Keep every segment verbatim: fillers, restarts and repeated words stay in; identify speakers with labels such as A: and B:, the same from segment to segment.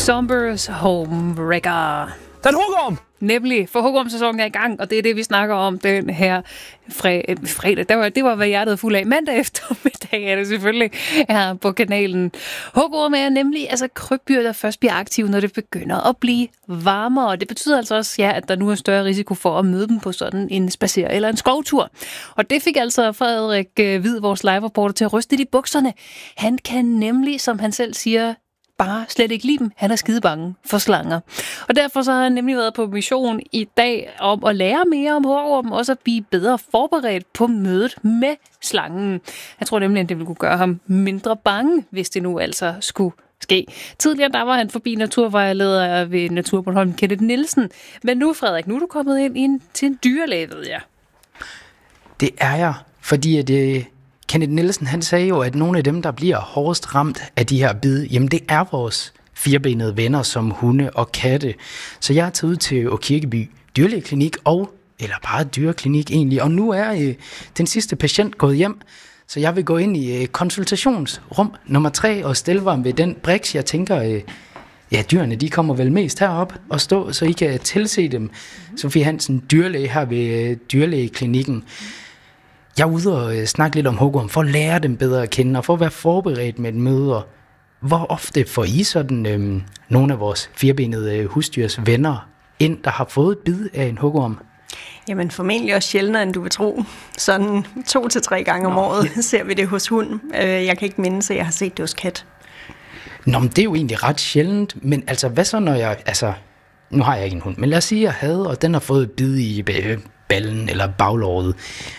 A: Sombers Homewrecker.
B: Den hugorm!
A: Nemlig, for hugorm-sæsonen er i gang, og det er det, vi snakker om den her fre- fredag. Det var, det var, hvad hjertet er fuld af. Mandag eftermiddag er det selvfølgelig her på kanalen. Hugorm er nemlig altså krybdyr, der først bliver aktive, når det begynder at blive varmere. Det betyder altså også, ja, at der nu er større risiko for at møde dem på sådan en spacer- eller en skovtur. Og det fik altså Frederik Hvid, vores live-reporter, til at ryste i bukserne. Han kan nemlig, som han selv siger, bare slet ikke lide dem. Han er skide bange for slanger. Og derfor så har han nemlig været på mission i dag om at lære mere om hugormen, og også at blive bedre forberedt på mødet med slangen. Jeg tror nemlig, at det ville kunne gøre ham mindre bange, hvis det nu altså skulle ske. Tidligere der var han forbi naturvejleder ved Naturbornholm, Kenneth Nielsen. Men nu, Frederik, nu er du kommet ind, ind til en dyrlæge, ved jeg.
C: Det er jeg, fordi at det Kenneth Nielsen, han sagde jo, at nogle af dem, der bliver hårdest ramt af de her bid, jamen det er vores firbenede venner som hunde og katte. Så jeg er taget ud til Åkirkeby dyrlægeklinik og, eller bare dyreklinik egentlig, og nu er øh, den sidste patient gået hjem, så jeg vil gå ind i øh, konsultationsrum nummer tre og stille mig ved den briks, jeg tænker, øh, ja, dyrene, de kommer vel mest herop og stå, så I kan tilse dem. Mm-hmm. Sofie Hansen, dyrlæge her ved øh, dyrlægeklinikken. Jeg er ude og snakke lidt om hugorm, for at lære dem bedre at kende, og for at være forberedt med et møde. Hvor ofte får I sådan øhm, nogle af vores firbenede øh, husdyrs venner ind, der har fået et bid af en hugorm?
D: Jamen formentlig også sjældnere, end du vil tro. Sådan to til tre gange om året ser vi det hos hund. Jeg kan ikke mindes, at jeg har set det hos kat.
C: Nå, men det er jo egentlig ret sjældent, men altså hvad så, når jeg, altså, nu har jeg ikke en hund, men lad os sige, at jeg havde, og den har fået et bid i øh, ballen eller baglåret.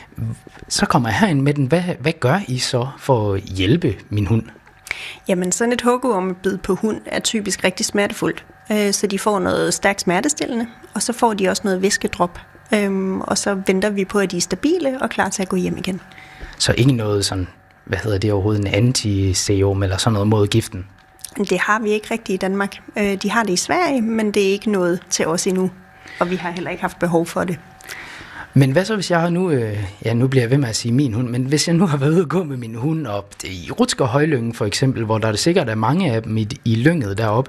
C: Så kommer jeg herind med den. Hvad, hvad gør I så for at hjælpe min hund?
D: Jamen sådan et hugormbid på hund er typisk rigtig smertefuldt. Så de får noget stærkt smertestillende, og så får de også noget væskedrop. Og så venter vi på, at de er stabile og klar til at gå hjem igen.
C: Så ikke noget sådan, hvad hedder det overhovedet, en antiserum eller sådan noget mod giften?
D: Det har vi ikke rigtigt i Danmark. De har det i Sverige, men det er ikke noget til os endnu. Og vi har heller ikke haft behov for det.
C: Men hvad så, hvis jeg har nu, øh, ja nu bliver jeg ved med at sige min hund, men hvis jeg nu har været ude og gå med min hund op i Rutsker Højlyngen for eksempel, hvor der er sikkert er mange af dem i, i lynget deroppe,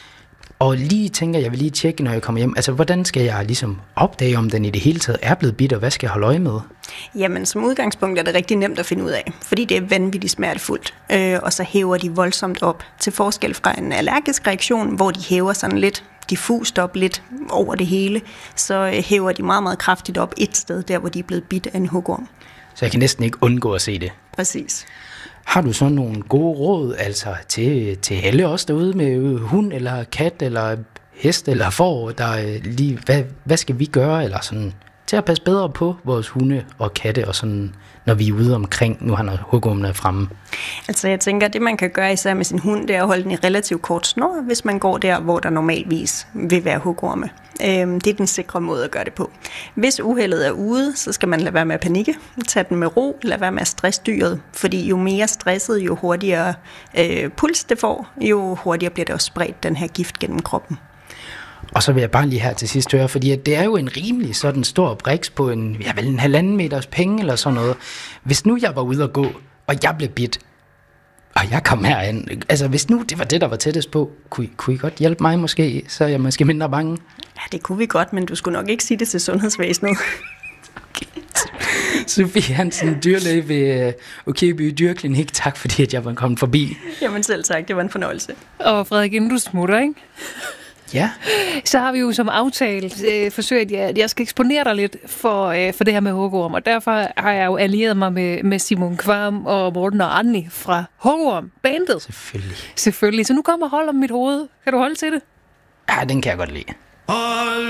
C: og lige tænker, jeg vil lige tjekke, når jeg kommer hjem, altså hvordan skal jeg ligesom opdage, om den i det hele taget er blevet bidt, og hvad skal jeg holde øje med?
D: Jamen som udgangspunkt er det rigtig nemt at finde ud af, fordi det er vanvittigt smertefuldt, øh, og så hæver de voldsomt op, til forskel fra en allergisk reaktion, hvor de hæver sådan lidt diffust op lidt over det hele, så hæver de meget, meget kraftigt op et sted, der hvor de er blevet bidt af en hugorm.
C: Så jeg kan næsten ikke undgå at se det?
D: Præcis.
C: Har du så nogle gode råd altså til, til alle os derude med hund eller kat eller hest eller får, der lige, hvad, hvad skal vi gøre eller sådan, til at passe bedre på vores hunde og katte og sådan, når vi er ude omkring, nu har hugormen er fremme?
D: Altså jeg tænker, at det man kan gøre især med sin hund, det er at holde den i relativt kort snor, hvis man går der, hvor der normalvis vil være hugorme. Øhm, det er den sikre måde at gøre det på. Hvis uheldet er ude, så skal man lade være med at panikke, tage den med ro, lade være med at stresse dyret, fordi jo mere stresset, jo hurtigere øh, puls det får, jo hurtigere bliver det også spredt den her gift gennem kroppen.
C: Og så vil jeg bare lige her til sidst høre, fordi det er jo en rimelig sådan stor briks på en, ja, vel en halvanden meters penge eller sådan noget. Hvis nu jeg var ude at gå, og jeg blev bidt, og jeg kom herind, altså hvis nu det var det, der var tættest på, kunne I, kunne I godt hjælpe mig måske, så er jeg måske mindre bange?
D: Ja, det kunne vi godt, men du skulle nok ikke sige det til sundhedsvæsenet.
C: Sofie Hansen, dyrlæge ved Åkirkeby Dyrklinik. Tak fordi at jeg var kommet forbi.
D: Jamen selv tak, det var en fornøjelse.
A: Og Frederik, inden du smutter, ikke?
C: Ja.
A: Så har vi jo som aftalt øh, forsøgt, at jeg skal eksponere dig lidt for, øh, for det her med hugorm, og derfor har jeg jo allieret mig med, med Simon Kvam og Morten og Anni fra Hugorm-bandet.
C: Selvfølgelig.
A: Selvfølgelig. Så nu kommer hold om mit hoved. Kan du holde til det?
C: Ja, den kan jeg godt lide.